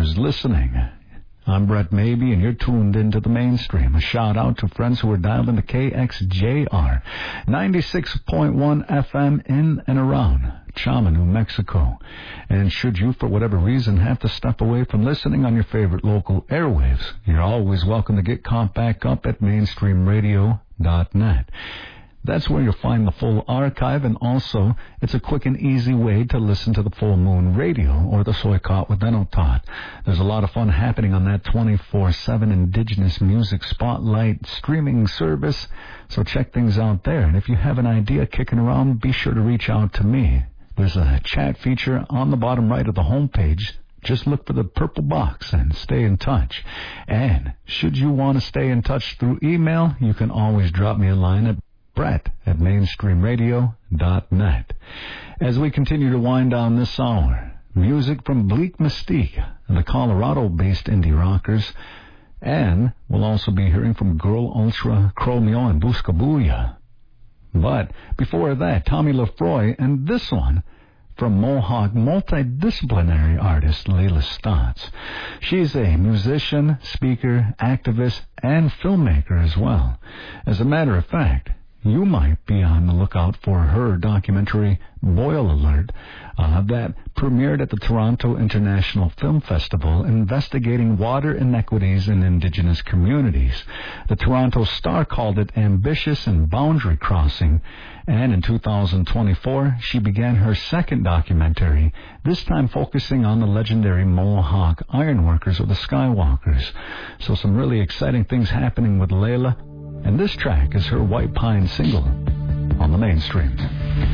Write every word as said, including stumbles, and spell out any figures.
listeners listening. I'm Brett Mabee, and you're tuned into the mainstream. A shout-out to friends who are dialed into K X J R, ninety-six point one F M in and around Chama, New Mexico. And should you, for whatever reason, have to step away from listening on your favorite local airwaves, you're always welcome to get caught back up at mainstream radio dot net. That's where you'll find the full archive, and also it's a quick and easy way to listen to the Full Moon Radio or the Soykot with Enotot. There's a lot of fun happening on that twenty-four seven Indigenous Music Spotlight streaming service, so check things out there. And if you have an idea kicking around, be sure to reach out to me. There's a chat feature on the bottom right of the homepage. Just look for the purple box and stay in touch. And should you want to stay in touch through email, you can always drop me a line at Brett at mainstream radio dot net. As we continue to wind down this hour, music from Bleak Mystique and the Colorado-based indie rockers, and we'll also be hearing from Girl Ultra, Chromeo, and Buscabulla. But before that, Tommy Lefroy, and this one from Mohawk multidisciplinary artist Layla Stotts. She's a musician, speaker, activist, and filmmaker as well. As a matter of fact, you might be on the lookout for her documentary, Boil Alert, uh, that premiered at the Toronto International Film Festival, investigating water inequities in Indigenous communities. The Toronto Star called it ambitious and boundary crossing, and in two thousand twenty-four, she began her second documentary, this time focusing on the legendary Mohawk ironworkers or the Skywalkers. So some really exciting things happening with Layla. And this track is her White Pine single on the mainstream.